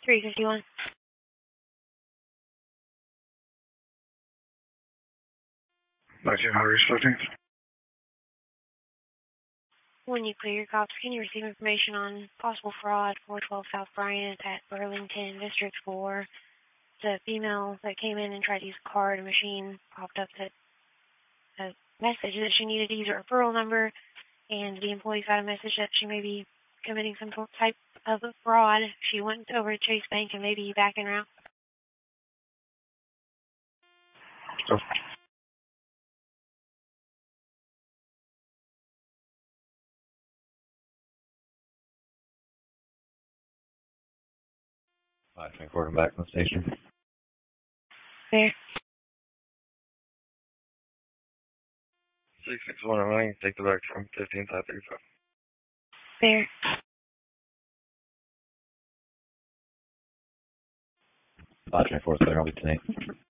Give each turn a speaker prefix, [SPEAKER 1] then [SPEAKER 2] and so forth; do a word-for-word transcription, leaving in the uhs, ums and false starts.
[SPEAKER 1] three fifty-one.
[SPEAKER 2] nineteen hundred fifteenth.
[SPEAKER 1] When you clear your cops, can you receive information on possible fraud, four twelve South Bryant at Burlington, District four? The female that came in and tried to use a card, a machine popped up that a message that she needed to use her referral number, and the employee got a message that she may be committing some type of fraud. She went over to Chase Bank and maybe backing her out.
[SPEAKER 2] Oh.
[SPEAKER 3] five twenty-four, back from the station.
[SPEAKER 1] There.
[SPEAKER 2] six six one nine, take the back from fifteen five thirty-five.
[SPEAKER 1] There.
[SPEAKER 3] five twenty-four, clear, I'll be tonight.